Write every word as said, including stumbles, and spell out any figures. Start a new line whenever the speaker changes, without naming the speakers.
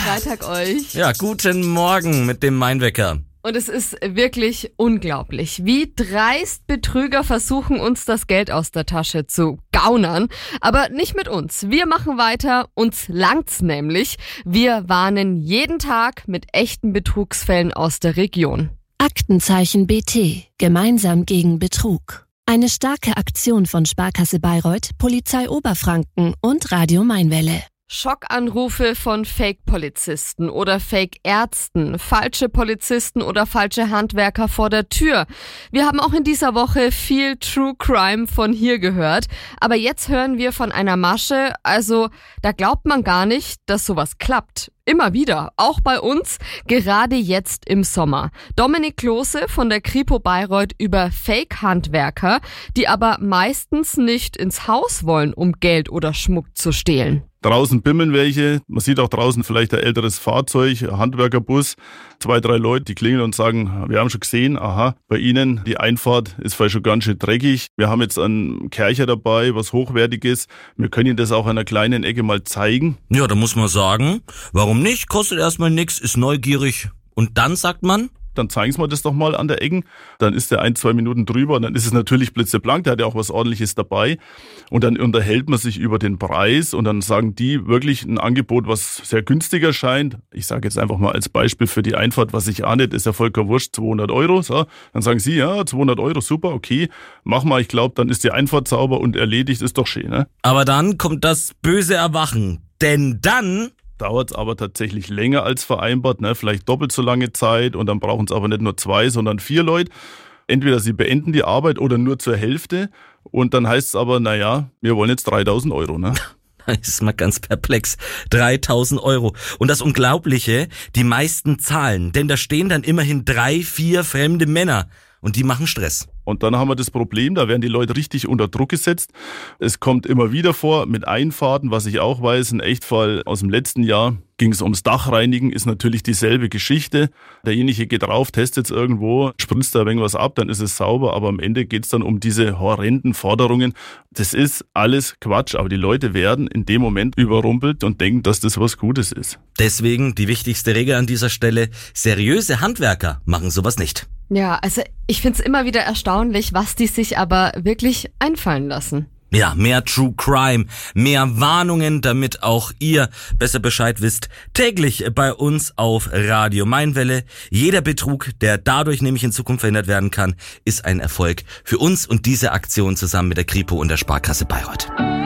Freitag euch.
Ja, guten Morgen mit dem Mainwecker.
Und es ist wirklich unglaublich, wie dreist Betrüger versuchen, uns das Geld aus der Tasche zu gaunern. Aber nicht mit uns. Wir machen weiter, uns langt's nämlich. Wir warnen jeden Tag mit echten Betrugsfällen aus der Region.
Aktenzeichen B T. Gemeinsam gegen Betrug. Eine starke Aktion von Sparkasse Bayreuth, Polizei Oberfranken und Radio Mainwelle.
Schockanrufe von Fake-Polizisten oder Fake-Ärzten, falsche Polizisten oder falsche Handwerker vor der Tür. Wir haben auch in dieser Woche viel True Crime von hier gehört, aber jetzt hören wir von einer Masche, also da glaubt man gar nicht, dass sowas klappt. Immer wieder, auch bei uns, gerade jetzt im Sommer. Dominik Klose von der Kripo Bayreuth über Fake-Handwerker, die aber meistens nicht ins Haus wollen, um Geld oder Schmuck zu stehlen.
Draußen bimmeln welche, man sieht auch draußen vielleicht ein älteres Fahrzeug, ein Handwerkerbus, zwei, drei Leute, die klingeln und sagen, wir haben schon gesehen, aha, bei Ihnen, die Einfahrt ist vielleicht schon ganz schön dreckig. Wir haben jetzt einen Kercher dabei, was Hochwertiges. Wir können Ihnen das auch an einer kleinen Ecke mal zeigen.
Ja, da muss man sagen, warum nicht? Kostet erstmal nichts, ist neugierig. Und dann sagt man,
dann zeigen Sie mir das doch mal an der Ecken. Dann ist der ein, zwei Minuten drüber und dann ist es natürlich blitzeblank, der hat ja auch was Ordentliches dabei. Und dann unterhält man sich über den Preis und dann sagen die wirklich ein Angebot, was sehr günstig erscheint. Ich sage jetzt einfach mal als Beispiel für die Einfahrt, was ich ahne, ist ja vollkommen wurscht, zweihundert Euro. So. Dann sagen sie, ja, zweihundert Euro, super, okay, mach mal, ich glaube, dann ist die Einfahrt sauber und erledigt, ist doch schön. Ne?
Aber dann kommt das böse Erwachen, denn dann
dauert es aber tatsächlich länger als vereinbart, ne? Vielleicht doppelt so lange Zeit und dann brauchen es aber nicht nur zwei, sondern vier Leute. Entweder sie beenden die Arbeit oder nur zur Hälfte und dann heißt es aber, naja, wir wollen jetzt dreitausend Euro. Ne?
Das ist mal ganz perplex. dreitausend Euro. Und das Unglaubliche, die meisten zahlen, denn da stehen dann immerhin drei, vier fremde Männer und die machen Stress.
Und dann haben wir das Problem, da werden die Leute richtig unter Druck gesetzt. Es kommt immer wieder vor mit Einfahrten, was ich auch weiß, ein Echtfall aus dem letzten Jahr. Ging es ums Dachreinigen, ist natürlich dieselbe Geschichte. Derjenige geht drauf, testet es irgendwo, spritzt da irgendwas ab, dann ist es sauber. Aber am Ende geht es dann um diese horrenden Forderungen. Das ist alles Quatsch, aber die Leute werden in dem Moment überrumpelt und denken, dass das was Gutes ist.
Deswegen die wichtigste Regel an dieser Stelle, seriöse Handwerker machen sowas nicht.
Ja, also ich find's immer wieder erstaunlich, was die sich aber wirklich einfallen lassen.
Ja, mehr True Crime, mehr Warnungen, damit auch ihr besser Bescheid wisst. Täglich bei uns auf Radio Mainwelle. Jeder Betrug, der dadurch nämlich in Zukunft verhindert werden kann, ist ein Erfolg für uns und diese Aktion zusammen mit der Kripo und der Sparkasse Bayreuth.